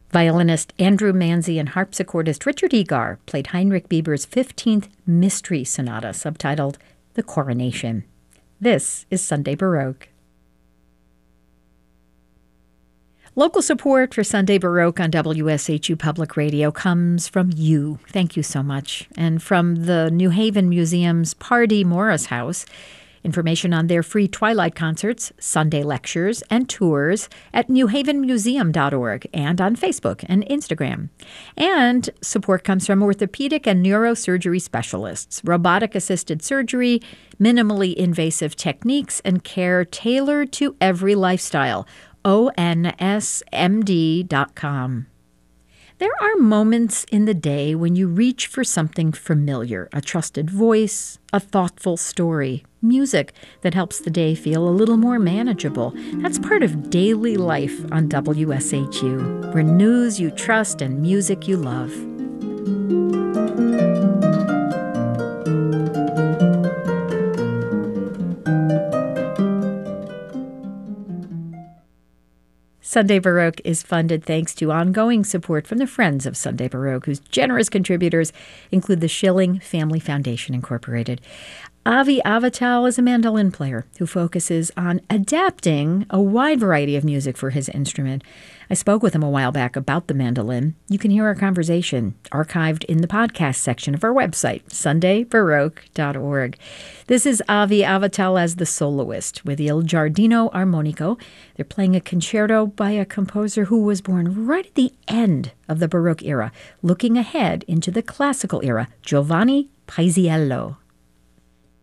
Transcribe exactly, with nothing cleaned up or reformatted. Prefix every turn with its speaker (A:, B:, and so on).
A: Violinist Andrew Manzi and harpsichordist Richard Egar played Heinrich Bieber's fifteenth Mystery Sonata, subtitled The Coronation. This is Sunday Baroque. Local support for Sunday Baroque on W S H U Public Radio comes from you. Thank you so much. And from the New Haven Museum's Pardee Morris House. Information on their free Twilight concerts, Sunday lectures, and tours at new haven museum dot org and on Facebook and Instagram. And support comes from orthopedic and neurosurgery specialists, robotic-assisted surgery, minimally invasive techniques, and care tailored to every lifestyle. O N S M D dot com. There are moments in the day when you reach for something familiar, a trusted voice, a thoughtful story, music that helps the day feel a little more manageable. That's part of daily life on W S H U, where news you trust and music you love. Sunday Baroque is funded thanks to ongoing support from the Friends of Sunday Baroque, whose generous contributors include the Schilling Family Foundation, Incorporated. Avi Avital is a mandolin player who focuses on adapting a wide variety of music for his instrument. I spoke with him a while back about the mandolin. You can hear our conversation archived in the podcast section of our website, sunday baroque dot org. This is Avi Avital as the soloist with Il Giardino Armonico. They're playing a concerto by a composer who was born right at the end of the Baroque era, looking ahead into the classical era, Giovanni Paisiello.